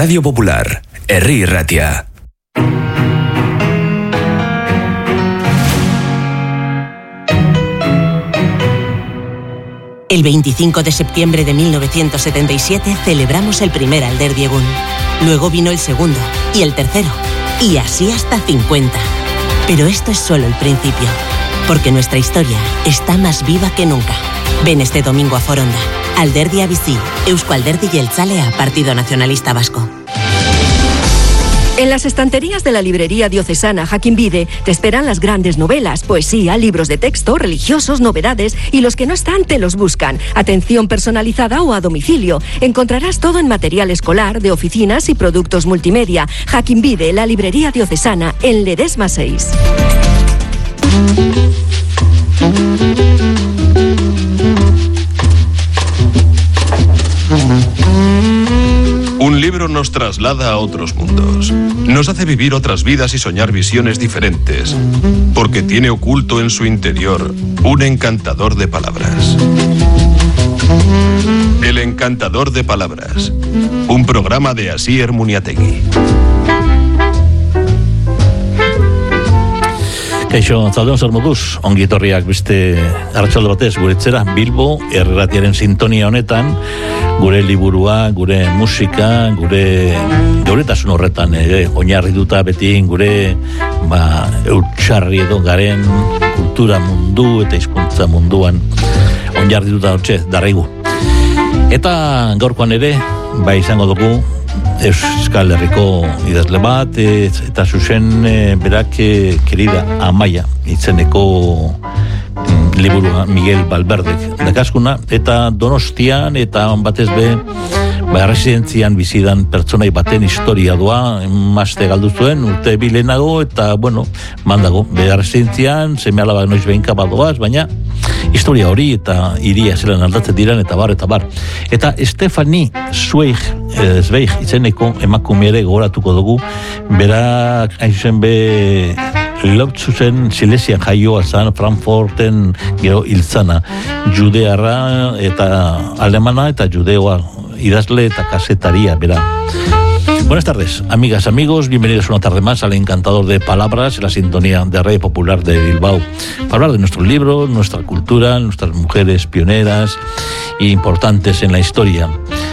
Radio Popular, Herri Irratia. El 25 de septiembre de 1977 celebramos el primer Alderdi Egun. Luego vino el segundo y el tercero. Y así hasta 50. Pero esto es solo el principio. Porque nuestra historia está más viva que nunca. Ven este domingo a Foronda. Alderdi Abizi, Eusko Alderdi Jeltzalea, Partido Nacionalista Vasco. En las estanterías de la librería diocesana Jakinbide te esperan las grandes novelas, poesía, libros de texto, religiosos, novedades y los que no están te los buscan. Atención personalizada o a domicilio. Encontrarás todo en material escolar, de oficinas y productos multimedia. Jakinbide, la librería diocesana, en Ledesma 6. Un libro nos traslada a otros mundos, nos hace vivir otras vidas y soñar visiones diferentes, porque tiene oculto en su interior un encantador de palabras. El encantador de palabras, un programa de Asier Muniategui. Kaixo, zaudon zer moduz, ongi etorriak beste arratsalde batez guretzera Bilbo Erratiaren sintonia honetan, gure liburua, gure musika, gure gauretasun horretan oinarrituta beti gure eutsarri edo garen kultura mundu eta hizkuntza munduan oinarrituta hortxe darraigu. Eta gaurkoan ere, izango dugu Euskal Herriko idazle bat eta zuzen berak querida Amaia itzeneko liburua Miguel Valverdek dakaskuna eta Donostian eta batez be residentzian bizidan pertsonai baten historia doa maste galdu zuen urte bilenago eta mandago residentzian seme-alabak noiz behinka badoaz, baina historia hori eta iria zelan aldatzen diren eta bar. Eta Stefanie Zweig itzeneko emakume ere gogoratuko dugu, berak aizuzen be Lotzuzen Silesian jaioa zan, Frankfurten gero hiltzana, judearra eta alemana eta judeoa, idazle eta kasetaria, bera. Buenas tardes, amigas, amigos, bienvenidos una tarde más al encantador de palabras, la sintonía de Radio Popular de Bilbao, para hablar de nuestros libros, nuestra cultura, nuestras mujeres pioneras e importantes en la historia.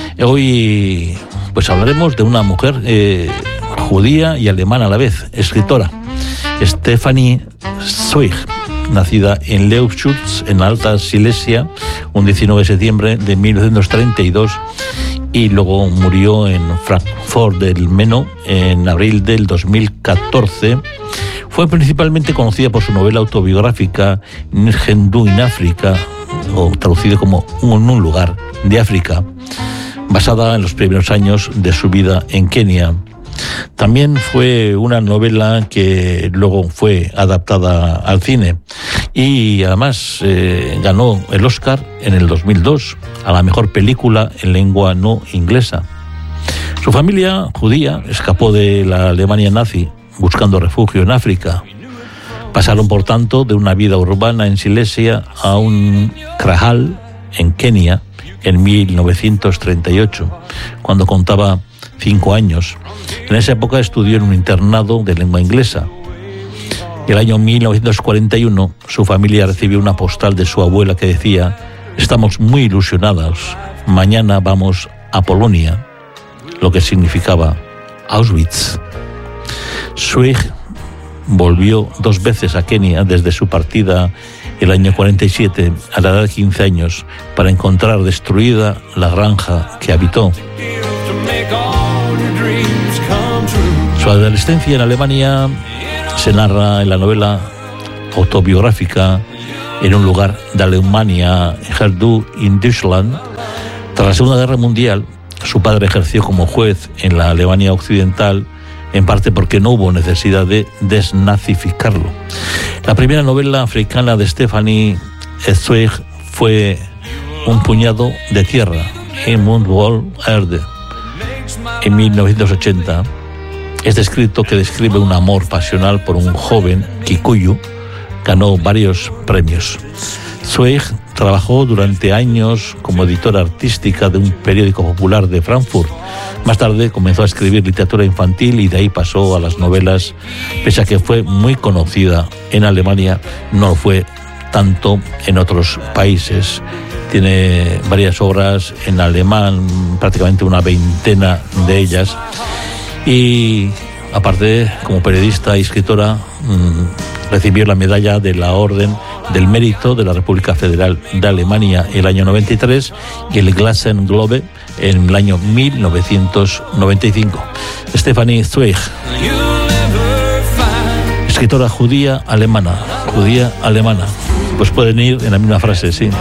Hoy pues hablaremos de una mujer judía y alemana a la vez, escritora, Stefanie Zweig, nacida en Leutschutz, en la Alta Silesia, un 19 de septiembre de 1932, y luego murió en Frankfurt del Meno en abril del 2014. Fue principalmente conocida por su novela autobiográfica Nirgendwo in África, o traducido como Un lugar de África, basada en los primeros años de su vida en Kenia. También fue una novela que luego fue adaptada al cine y además ganó el Oscar en el 2002 a la mejor película en lengua no inglesa. Su familia judía escapó de la Alemania nazi buscando refugio en África. Pasaron por tanto de una vida urbana en Silesia a un krahal en Kenia en 1938, cuando contaba 5 años. En esa época estudió en un internado de lengua inglesa. El año 1941 su familia recibió una postal de su abuela que decía: estamos muy ilusionados, mañana vamos a Polonia, lo que significaba Auschwitz. Zweig volvió 2 veces a Kenia desde su partida el año 47 a la edad de 15 años para encontrar destruida la granja que habitó. Su adolescencia en Alemania se narra en la novela autobiográfica En un lugar de Alemania, Nirgendwo in Deutschland. Tras la Segunda Guerra Mundial, su padre ejerció como juez en la Alemania Occidental, en parte porque no hubo necesidad de desnazificarlo. La primera novela africana de Stefanie Zweig fue Un puñado de tierra, En Mundvoll Erde, en 1980. Este escrito, que describe un amor pasional por un joven kikuyu, ganó varios premios. Zweig trabajó durante años como editora artística de un periódico popular de Frankfurt, Más tarde comenzó a escribir literatura infantil y de ahí pasó a las novelas, pese a que fue muy conocida en Alemania, no fue tanto en otros países. Tiene varias obras en alemán, prácticamente una veintena de ellas, y aparte, como periodista y escritora, recibió la medalla de la Orden del Mérito de la República Federal de Alemania en el año 93 y el Glasen Globe en el año 1995. Stefanie Zweig, escritora judía alemana, pues pueden ir en la misma frase, sí.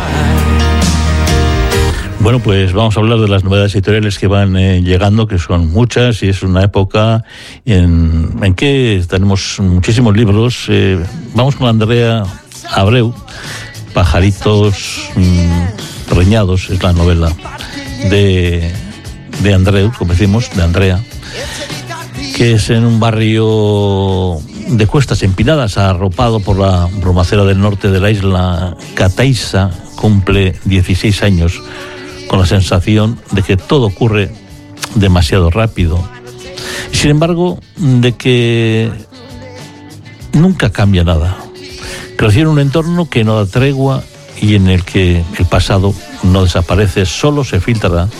Bueno, pues vamos a hablar de las novedades editoriales que van llegando, que son muchas, y es una época en que tenemos muchísimos libros. Vamos con Andrea Abreu, Pajaritos preñados, es la novela de Andreu, como decimos, de Andrea, que es en un barrio de cuestas empinadas, arropado por la bromacera del norte de la isla Cataiza. Cumple 16 años, con la sensación de que todo ocurre demasiado rápido. Y sin embargo, de que nunca cambia nada. Creció en un entorno que no da tregua y en el que el pasado no desaparece, solo se filtra,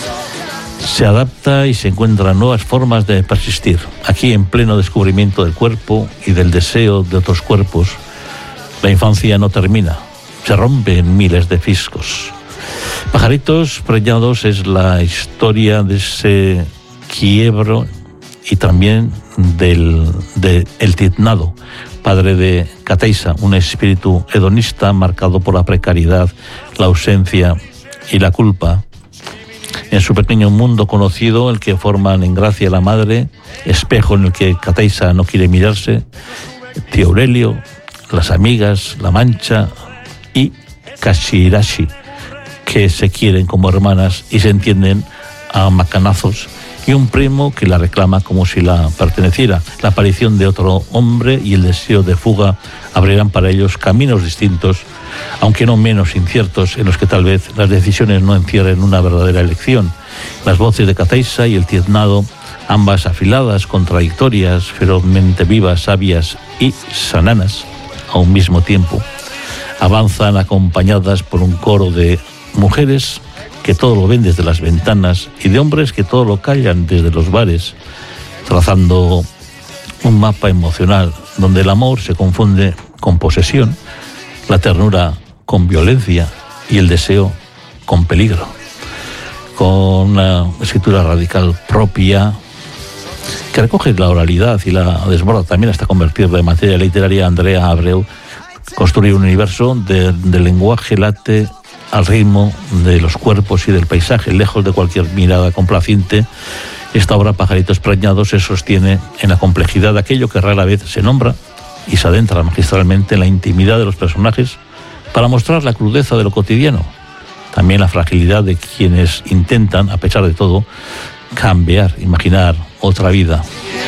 se adapta y se encuentran nuevas formas de persistir. Aquí, en pleno descubrimiento del cuerpo y del deseo de otros cuerpos, la infancia no termina, se rompe en miles de fisgos. Pajaritos preñados es la historia de ese quiebro y también de El Tiznado, padre de Cataiza, un espíritu hedonista marcado por la precariedad, la ausencia y la culpa. En su pequeño mundo conocido, el que forman en gracia la madre, espejo en el que Cataiza no quiere mirarse, tío Aurelio, las amigas, la Mancha y Kashirashi, que se quieren como hermanas y se entienden a macanazos, y un primo que la reclama como si la perteneciera. La aparición de otro hombre y el deseo de fuga abrirán para ellos caminos distintos, aunque no menos inciertos, en los que tal vez las decisiones no encierren una verdadera elección. Las voces de Cataiza y El Tiznado, ambas afiladas, contradictorias, ferozmente vivas, sabias y sananas a un mismo tiempo, avanzan acompañadas por un coro de mujeres que todo lo ven desde las ventanas y de hombres que todo lo callan desde los bares, trazando un mapa emocional donde el amor se confunde con posesión, la ternura con violencia y el deseo con peligro. Con una escritura radical propia que recoge la oralidad y la desborda también hasta convertirla en materia literaria, Andrea Abreu construye un universo de lenguaje late al ritmo de los cuerpos y del paisaje, lejos de cualquier mirada complaciente. Esta obra, Pajaritos preñados, se sostiene en la complejidad de aquello que rara vez se nombra y se adentra magistralmente en la intimidad de los personajes para mostrar la crudeza de lo cotidiano, también la fragilidad de quienes intentan, a pesar de todo, cambiar, imaginar otra vida.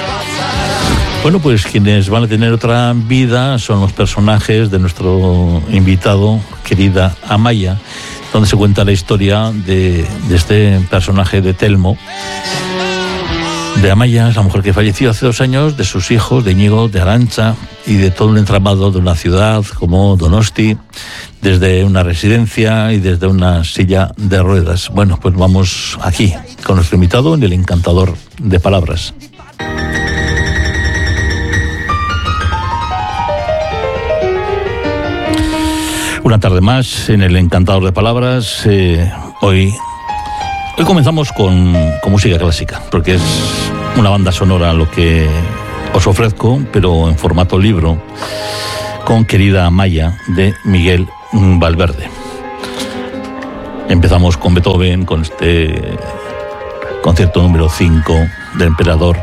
Bueno, pues quienes van a tener otra vida son los personajes de nuestro invitado, querida Amaya, donde se cuenta la historia de este personaje de Telmo. De Amaya, es la mujer que falleció hace 2 años, de sus hijos, de Íñigo, de Arantxa y de todo un entramado de una ciudad como Donosti, desde una residencia y desde una silla de ruedas. Bueno, pues vamos aquí con nuestro invitado en El Encantador de Palabras. Una tarde más en El Encantador de Palabras. Hoy comenzamos con música clásica, porque es una banda sonora lo que os ofrezco, pero en formato libro, con Querida Amaya, de Miguel Valverde. Empezamos con Beethoven, con este concierto número 5 del Emperador.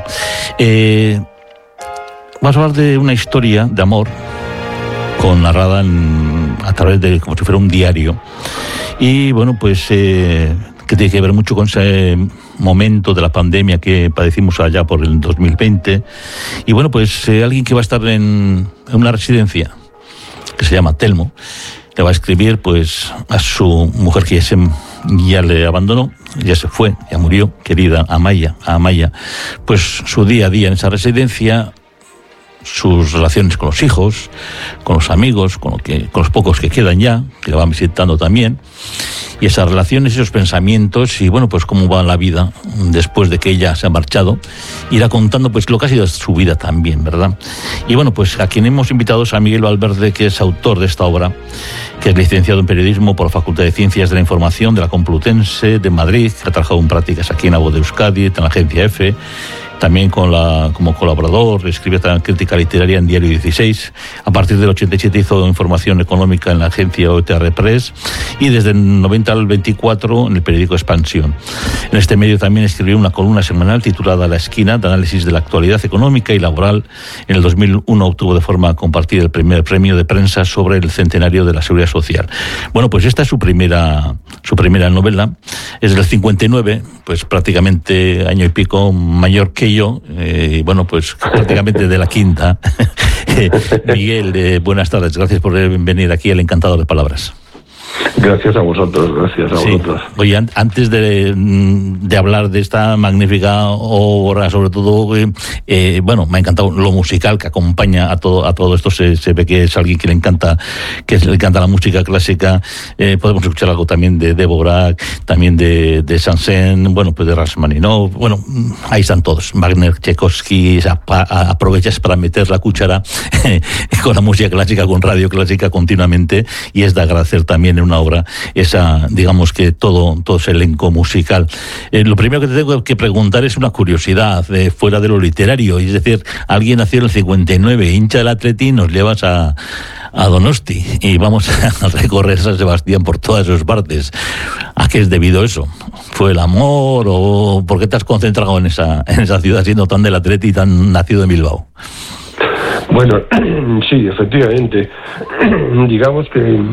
Vamos a hablar de una historia de amor narrada a través de, como si fuera un diario, y bueno, pues que tiene que ver mucho con ese momento de la pandemia que padecimos allá por el 2020. Y bueno, pues alguien que va a estar en una residencia que se llama Telmo, le va a escribir pues a su mujer, que es ya le abandonó, ya se fue, ya murió, querida Amaya, pues su día a día en esa residencia, sus relaciones con los hijos, con los amigos, con los pocos que quedan ya, que la van visitando también, y esas relaciones, esos pensamientos, y bueno, pues cómo va la vida después de que ella se ha marchado, irá contando pues lo que ha sido su vida también, ¿verdad? Y bueno, pues a quien hemos invitado es a Miguel Valverde, que es autor de esta obra, que es licenciado en periodismo por la Facultad de Ciencias de la Información de la Complutense de Madrid, que ha trabajado en prácticas aquí en La Voz de Euskadi, en la agencia EFE, también como colaborador, escribe también crítica literaria en Diario 16. A partir del 87 hizo información económica en la agencia OTR Press y desde el 90 al 24 en el periódico Expansión. En este medio también escribió una columna semanal titulada La Esquina, de análisis de la actualidad económica y laboral. En el 2001 obtuvo de forma compartida el primer premio de prensa sobre el centenario de la Seguridad Social. Bueno, pues esta es su primera novela. Es del 59, pues prácticamente año y pico mayor que yo, bueno, pues prácticamente de la quinta. Miguel, buenas tardes, gracias por venir aquí al Encantador de Palabras. Gracias a vosotros, gracias a vosotros. Oye, antes de hablar de esta magnífica obra, sobre todo, bueno, me ha encantado lo musical que acompaña a todo esto. Se ve que es alguien que le encanta la música clásica. Podemos escuchar algo también de Dvorak, también de Saint-Saëns, bueno, pues de Rachmaninoff. Bueno, ahí están todos. Wagner, Tchaikovsky. Aprovechas para meter la cuchara con la música clásica, con radio clásica continuamente, y es de agradecer también en una obra esa, digamos, que todo ese elenco musical. Lo primero que te tengo que preguntar es una curiosidad fuera de lo literario, es decir, alguien nació en el 59, hincha del Atleti, nos llevas a Donosti y vamos a recorrer San Sebastián por todas sus partes. ¿A qué es debido eso? ¿Fue el amor o por qué te has concentrado en esa ciudad siendo tan del Atleti y tan nacido en Bilbao? Bueno, sí, efectivamente. Digamos que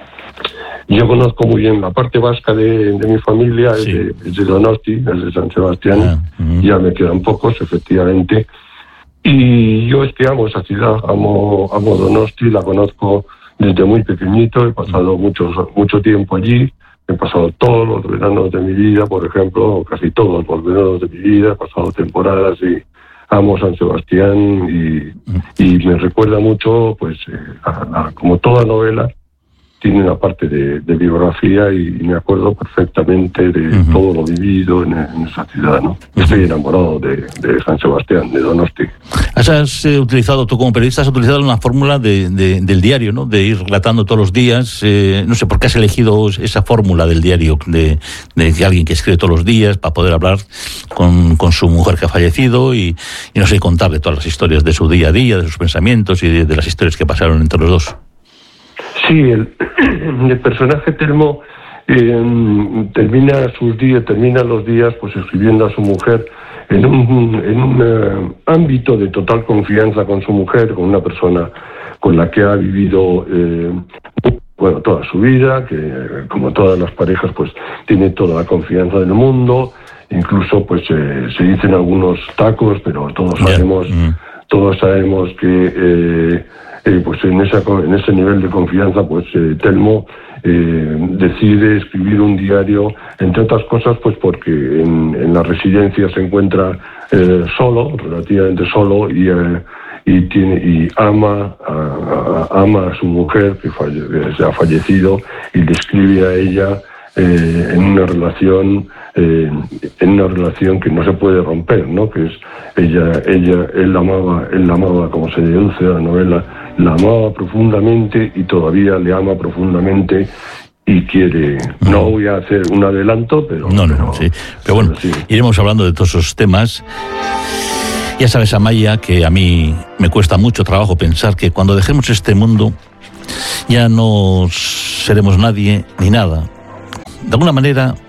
yo conozco muy bien la parte vasca de mi familia, sí. es de Donosti, es de San Sebastián. Ya me quedan pocos, efectivamente. Y yo es que amo esa ciudad, amo Donosti, la conozco desde muy pequeñito, he pasado mucho tiempo allí, he pasado todos los veranos de mi vida, por ejemplo, casi todos los veranos de mi vida, he pasado temporadas y amo San Sebastián y me recuerda mucho, pues, como toda novela, tiene una parte de biografía y me acuerdo perfectamente de todo lo vivido en esa ciudad, ¿no? Estoy enamorado de San Sebastián, de Donosti. Has utilizado, tú como periodista, has utilizado una fórmula del diario, ¿no? De ir relatando todos los días. No sé por qué has elegido esa fórmula del diario, de alguien que escribe todos los días para poder hablar con su mujer que ha fallecido y no sé, contarle todas las historias de su día a día, de sus pensamientos y de las historias que pasaron entre los dos. Sí, el personaje Telmo termina los días pues escribiendo a su mujer en un ámbito de total confianza con su mujer, con una persona con la que ha vivido toda su vida, que como todas las parejas pues tiene toda la confianza del mundo, incluso pues se dicen algunos tacos, pero todos sabemos que pues en ese nivel de confianza pues Telmo decide escribir un diario, entre otras cosas pues porque en la residencia se encuentra relativamente solo y ama a su mujer que se ha fallecido y le escribe a ella en una relación que no se puede romper, ¿no? Que es él la amaba, como se deduce de la novela, la amaba profundamente y todavía le ama profundamente y quiere. No voy a hacer un adelanto, pero sí. Pero bueno, sí. Iremos hablando de todos esos temas. Ya sabes, Amaya, que a mí me cuesta mucho trabajo pensar que cuando dejemos este mundo ya no seremos nadie ni nada. De alguna manera